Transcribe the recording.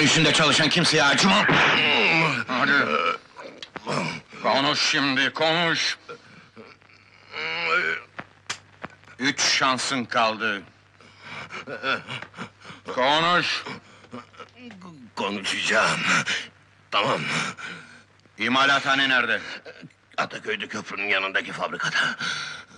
İçinde çalışan kimseye acımam! Hadi! Konuş şimdi, konuş! 3 şansın kaldı! Konuş! Konuşacağım. Tamam. İmalathane nerede? Ataköy'de köprünün yanındaki fabrikada.